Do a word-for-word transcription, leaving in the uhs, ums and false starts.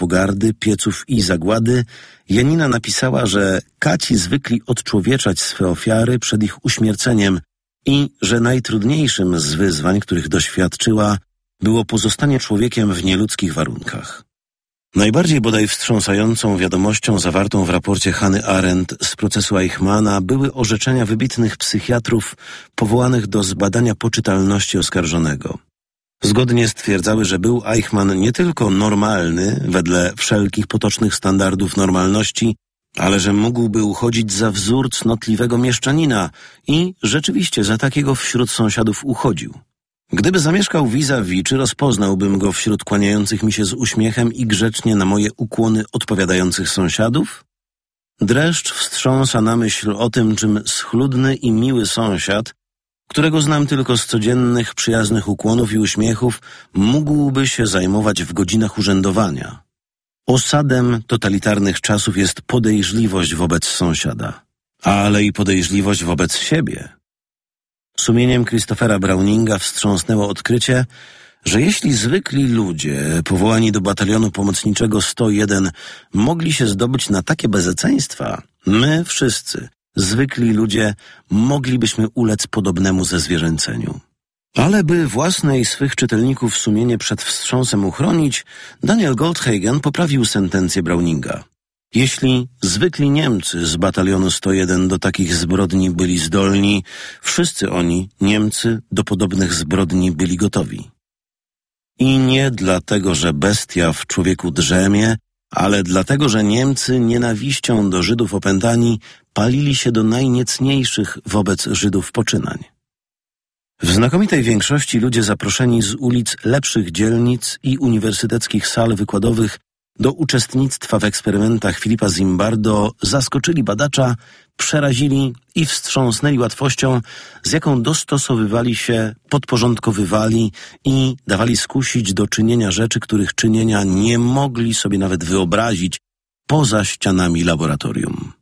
pogardy, pieców i zagłady, Janina napisała, że kaci zwykli odczłowieczać swe ofiary przed ich uśmierceniem i że najtrudniejszym z wyzwań, których doświadczyła, było pozostanie człowiekiem w nieludzkich warunkach. Najbardziej bodaj wstrząsającą wiadomością zawartą w raporcie Hannah Arendt z procesu Eichmanna były orzeczenia wybitnych psychiatrów powołanych do zbadania poczytalności oskarżonego. Zgodnie stwierdzały, że był Eichmann nie tylko normalny wedle wszelkich potocznych standardów normalności, ale że mógłby uchodzić za wzór cnotliwego mieszczanina i rzeczywiście za takiego wśród sąsiadów uchodził. Gdyby zamieszkał vis-a-vis, czy rozpoznałbym go wśród kłaniających mi się z uśmiechem i grzecznie na moje ukłony odpowiadających sąsiadów? Dreszcz wstrząsa na myśl o tym, czym schludny i miły sąsiad, którego znam tylko z codziennych, przyjaznych ukłonów i uśmiechów, mógłby się zajmować w godzinach urzędowania. Osadem totalitarnych czasów jest podejrzliwość wobec sąsiada, ale i podejrzliwość wobec siebie. Sumieniem Christophera Browninga wstrząsnęło odkrycie, że jeśli zwykli ludzie powołani do batalionu pomocniczego sto jeden mogli się zdobyć na takie bezeceństwa, my wszyscy, zwykli ludzie, moglibyśmy ulec podobnemu zezwierzęceniu. Ale by własne i swych czytelników sumienie przed wstrząsem uchronić, Daniel Goldhagen poprawił sentencję Browninga. Jeśli zwykli Niemcy z batalionu sto jeden do takich zbrodni byli zdolni, wszyscy oni, Niemcy, do podobnych zbrodni byli gotowi. I nie dlatego, że bestia w człowieku drzemie, ale dlatego, że Niemcy nienawiścią do Żydów opętani palili się do najniecniejszych wobec Żydów poczynań. W znakomitej większości ludzie zaproszeni z ulic lepszych dzielnic i uniwersyteckich sal wykładowych do uczestnictwa w eksperymentach Philippa Zimbardo zaskoczyli badacza, przerazili i wstrząsnęli łatwością, z jaką dostosowywali się, podporządkowywali i dawali skusić do czynienia rzeczy, których czynienia nie mogli sobie nawet wyobrazić poza ścianami laboratorium.